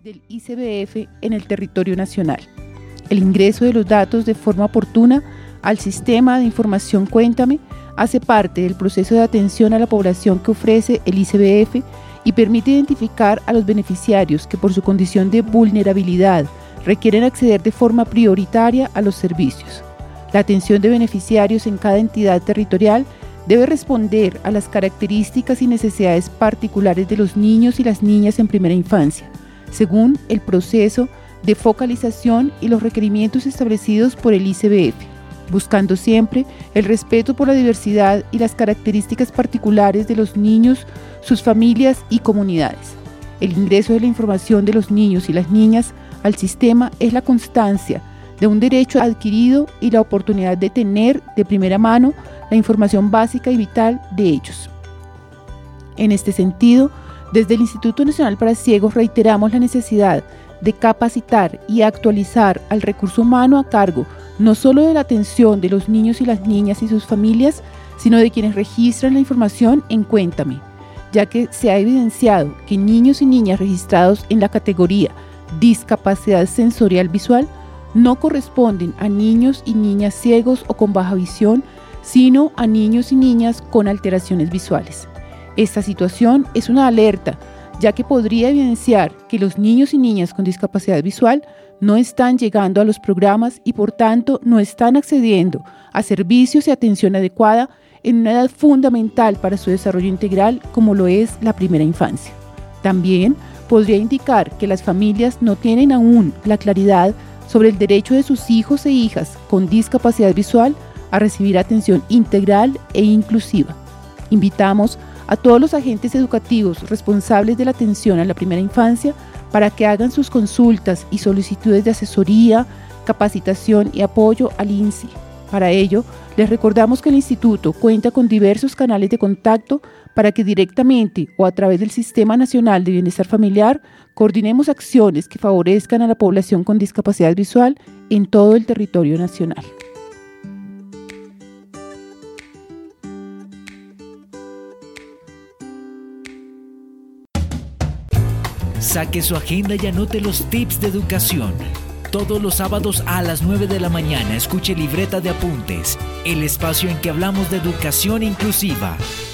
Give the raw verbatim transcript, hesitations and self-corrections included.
del I C B F en el territorio nacional. El ingreso de los datos de forma oportuna al sistema de información Cuéntame hace parte del proceso de atención a la población que ofrece el I C B F y permite identificar a los beneficiarios que por su condición de vulnerabilidad requieren acceder de forma prioritaria a los servicios. La atención de beneficiarios en cada entidad territorial debe responder a las características y necesidades particulares de los niños y las niñas en primera infancia, según el proceso de focalización y los requerimientos establecidos por el I C B F, buscando siempre el respeto por la diversidad y las características particulares de los niños, sus familias y comunidades. El ingreso de la información de los niños y las niñas al sistema es la constancia de un derecho adquirido y la oportunidad de tener de primera mano la información básica y vital de ellos. En este sentido, desde el Instituto Nacional para Ciegos reiteramos la necesidad de capacitar y actualizar al recurso humano a cargo no solo de la atención de los niños y las niñas y sus familias, sino de quienes registran la información en Cuéntame, ya que se ha evidenciado que niños y niñas registrados en la categoría discapacidad sensorial visual no corresponden a niños y niñas ciegos o con baja visión, sino a niños y niñas con alteraciones visuales. Esta situación es una alerta, ya que podría evidenciar que los niños y niñas con discapacidad visual no están llegando a los programas y por tanto no están accediendo a servicios y atención adecuada en una edad fundamental para su desarrollo integral como lo es la primera infancia. También podría indicar que las familias no tienen aún la claridad sobre el derecho de sus hijos e hijas con discapacidad visual a recibir atención integral e inclusiva. Invitamos a todos los agentes educativos responsables de la atención a la primera infancia para que hagan sus consultas y solicitudes de asesoría, capacitación y apoyo al I N S I. Para ello, les recordamos que el Instituto cuenta con diversos canales de contacto para que directamente o a través del Sistema Nacional de Bienestar Familiar coordinemos acciones que favorezcan a la población con discapacidad visual en todo el territorio nacional. Saque su agenda y anote los tips de educación. Todos los sábados a las nueve de la mañana escuche Libreta de Apuntes, el espacio en que hablamos de educación inclusiva.